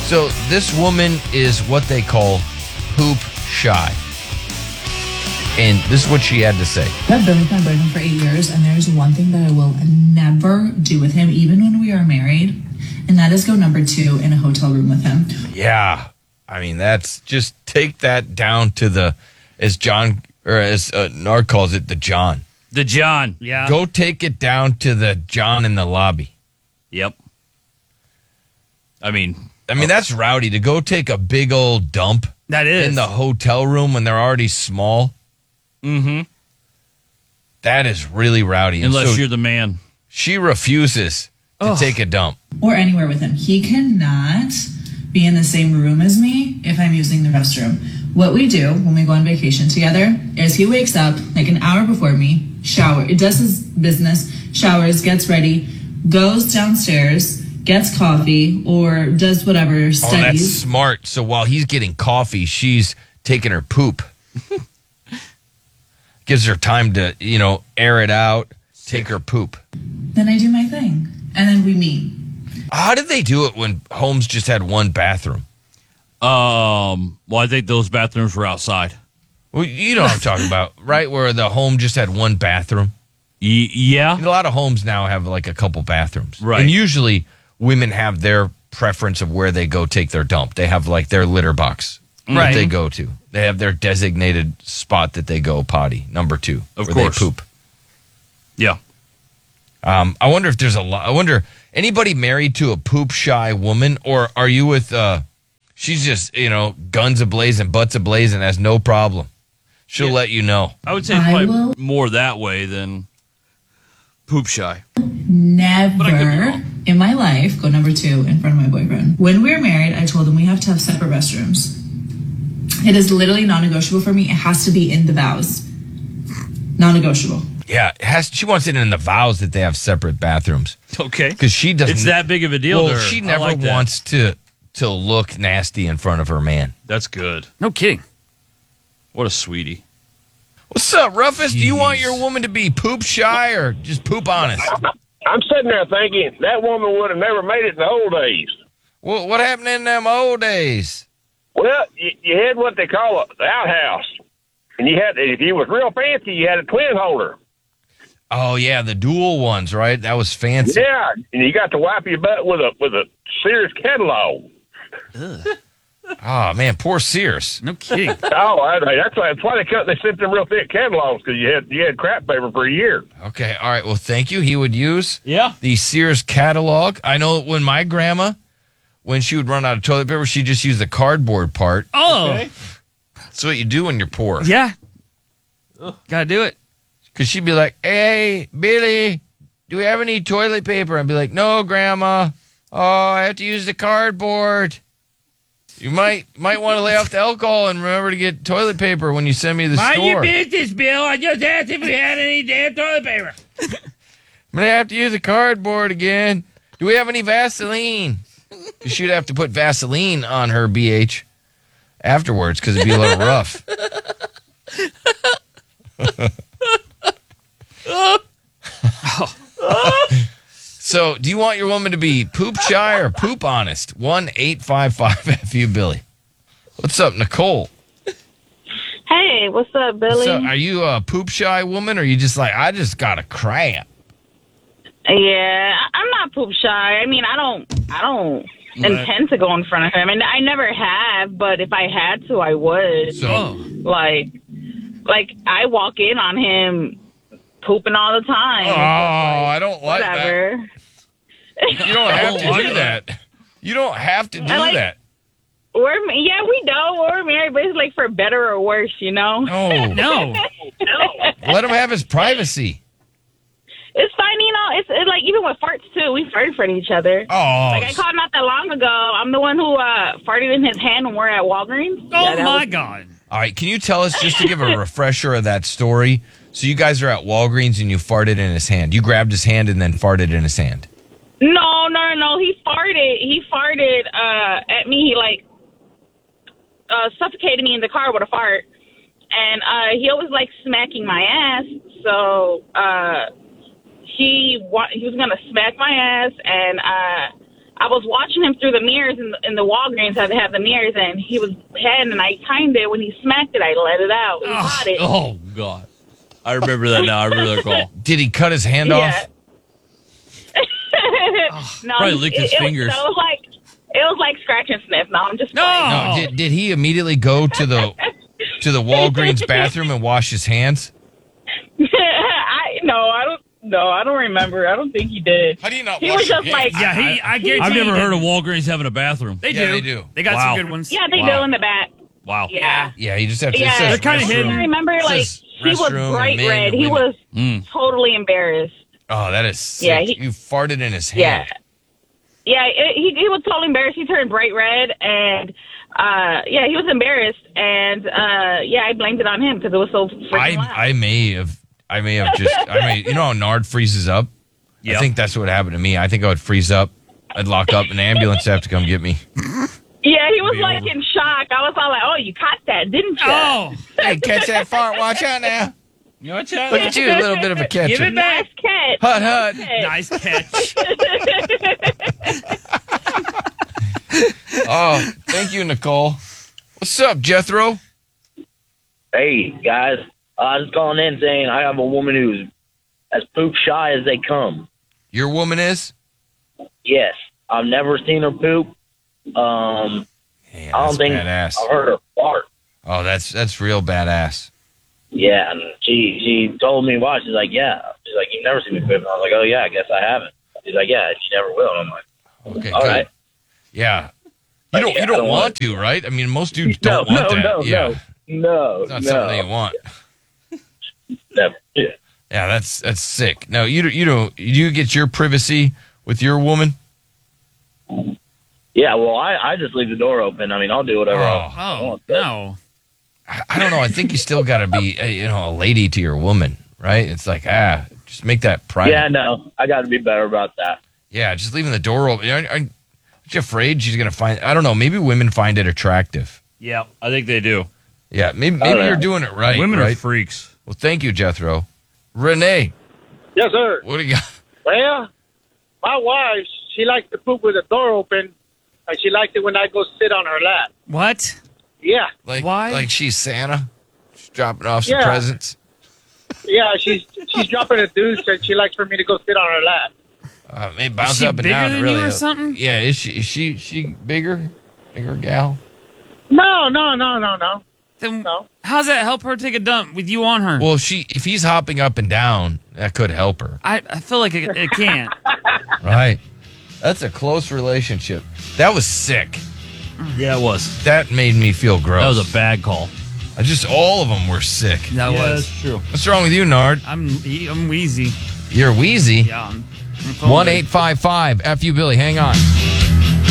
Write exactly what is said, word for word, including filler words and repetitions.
So this woman is what they call poop shy. And this is what she had to say. I've been with my boyfriend for eight years, and there's one thing that I will never do with him, even when we are married, and that is go number two in a hotel room with him. Yeah. I mean, that's just take that down to the, as John, or as uh, Nard calls it, the John. The John, yeah. Go take it down to the John in the lobby. Yep. I mean... I mean, that's rowdy to go take a big old dump. That is. In the hotel room when they're already small. Mm-hmm. That is really rowdy. Unless so you're the man. She refuses to Ugh. take a dump. Or anywhere with him. He cannot be in the same room as me if I'm using the restroom. What we do when we go on vacation together is he wakes up like an hour before me, shower, it does his business, showers, gets ready, goes downstairs, gets coffee, or does whatever, studies. Oh, that's smart. So while he's getting coffee, she's taking her poop. Gives her time to, you know, air it out, take her poop. Then I do my thing, and then we meet. How did they do it when homes just had one bathroom? Um, well, I think those bathrooms were outside. Well, you know what I'm talking about, right? Where the home just had one bathroom. Y- yeah. And a lot of homes now have like a couple bathrooms. Right. And usually women have their preference of where they go take their dump. They have like their litter box Right. that they go to. They have their designated spot that they go potty, number two, Of where course. they poop. Yeah. Um, I wonder if there's a lot. I wonder, anybody married to a poop shy woman, or are you with, uh, she's just, you know, guns a-blazing, butts a-blazing, has no problem. She'll Yeah. let you know. I would say it's I probably will- more that way than poop shy. Never But I could be wrong. in my life go number two in front of my boyfriend. When we're married, I told him we have to have separate restrooms. It is literally non-negotiable for me. It has to be in the vows. Non-negotiable. Yeah, it has. She wants it in the vows that they have separate bathrooms. Okay. Because she doesn't. It's that big of a deal Well, to her. she I never like that. wants to to look nasty in front of her man. That's good. No kidding. What a sweetie. What's up, Rufus? Do you want Jeez. your woman to be poop shy or just poop honest? I'm sitting there thinking that woman would have never made it in the old days. Well, what happened in them old days? Well, you, you had what they call a, the outhouse, and you had if you was real fancy, you had a twin holder. Oh yeah, the dual ones, right? That was fancy. Yeah, and you got to wipe your butt with a with a Sears catalog. Oh man, poor Sears. No kidding. Oh, I, that's why that's why they cut. They sent them real thick catalogs because you had you had crap paper for a year. Okay, all right. Well, thank you. He would use Yeah. the Sears catalog. I know when my grandma, when she would run out of toilet paper, she just used the cardboard part. Oh, Okay. That's what you do when you're poor. yeah. Gotta do it. Because she'd be like, hey, Billy, do we have any toilet paper? I'd be like, no, Grandma. Oh, I have to use the cardboard. You might might want to lay off the alcohol and remember to get toilet paper when you send me to the store. business, Bill. I just asked if we had any damn toilet paper. I'm going to have to use the cardboard again. Do we have any Vaseline? 'Cause she'd have to put Vaseline on her B H afterwards because it'd be a little rough. So, do you want your woman to be poop shy or poop honest? one eight five five F U Billy. What's up, Nicole? Hey, what's up, Billy? So, are you a poop shy woman or are you just like, I just got a cramp? Yeah, I'm not poop shy. I mean, I don't, I don't intend to go in front of him, and I never have. But if I had to, I would. So, Like, like I walk in on him pooping all the time. oh, I don't like that. Whatever. You don't have to do that. You don't have to do I like- that. We're yeah, we don't. We're married, but it's like for better or worse, you know. No. No. Let him have his privacy. It's fine, you know. It's, it's like even with farts too. We fart in front of each other. Oh, Like I called not that long ago. I'm the one who uh, farted in his hand when we're at Walgreens. Oh Yeah, that my was- God. all right. Can you tell us, just to give a refresher of that story? So you guys are at Walgreens and you farted in his hand. You grabbed his hand and then farted in his hand. No, no, no. He farted. He farted uh, at me. He like uh, suffocated me in the car with a fart, and uh, he always liked smacking my ass. So uh, he wa- he was gonna smack my ass, and uh, I was watching him through the mirrors in the, in the Walgreens. How they have the mirrors, and he was heading, and I timed it. When he smacked it, I let it out. He caught it. Oh, God. I remember that now. I remember that call. Did he cut his hand Yeah. off? no, Probably he- licked it, his it was- fingers. so it was like it was like scratch and sniff. No, I'm just No. playing. No. Did, did he immediately go to the to the Walgreens bathroom and wash his hands? I no, I don't. No, I don't remember. I don't think he did. How do you not He wash was your just like, hands? Yeah, he. I guarantee. I've never he heard did. of Walgreens having a bathroom. They do. Yeah, they do. They got Wow. some good ones. yeah, they Wow. do in the back. Wow. Yeah. Yeah, you just have to. Yeah, It says They're kinda restroom. hidden. I remember, It like, says he was restroom and bright men red. and He women. was Mm. totally embarrassed. Oh, that is sick. Yeah, he- you farted in his Yeah. hand. Yeah, it, he, he was totally embarrassed. He turned bright red, and, uh, yeah, he was embarrassed. And, uh, yeah, I blamed it on him because it was so freaking I loud. I may have I may have just I may you know how Nard freezes up? I Yep. think that's what happened to me. I think I would freeze up. I'd lock up, an ambulance would have to come get me. yeah, he was, Be like, over. in shock. I was all like, oh, you caught that, didn't you? Oh, Hey, catch that fart! Watch out now! you watch out. Look at you, a little bit of a catcher. Give it back. Nice catch. Hut hut. Nice catch. Oh, thank you, Nicole. What's up, Jethro? Hey, guys. I was calling in saying I have a woman who's as poop shy as they come. Your woman is? Yes. I've never seen her poop. Um, Man, I that's don't think badass. I've heard her fart. Oh, that's that's real badass. Yeah, and she she told me why. She's like, yeah. She's like, you've never seen me poop. And I was like, oh, yeah, I guess I haven't. She's like, yeah, you never will. And I'm like, Okay, all good. right. Yeah. You don't Yeah, you I don't don't want want to, right? I mean, most dudes No, don't want no, that. no, yeah. no, It's not no. something you want. no. Yeah. Yeah, that's that's sick. No, you don't- you don't you get your privacy with your woman? Yeah, well, I, I just leave the door open. I mean, I'll do whatever Oh. I Oh want. no. I, I don't know. I think you still got to be, uh, you know, a lady to your woman, right? It's like, ah, just make that private. Yeah, no, I got to be better about that. Yeah, just leaving the door open. Aren't, aren't you afraid she's going to find, I don't know, maybe women find it attractive. Yeah, I think they do. Yeah, maybe, I maybe don't you're know. doing it right. Women right? are freaks. Well, thank you, Jethro. Renee, Yes, sir. what do you got? Well, my wife, she likes to poop with the door open, and she likes it when I go sit on her lap. What? Yeah, Like, Why? like she's Santa? She's dropping off some Yeah. presents? yeah, she's she's dropping a deuce, and she likes for me to go sit on her lap. Uh, maybe bounce she up and bigger down. than really you or uh, something? Yeah, is she, is she, she bigger? Bigger gal? No, no, no, no, no, Then no. how's that help her take a dump with you on her? Well, if she, if he's hopping up and down, that could help her. I, I feel like it, it can't. Right. That's a close relationship. That was sick. Yeah, it was. That made me feel gross. That was a bad call. I just all of them were sick. That was. true. What's wrong with you, Nard? I'm I'm wheezy. You're wheezy. Yeah. I'm, I'm One eight five five F U Billy. Hang on.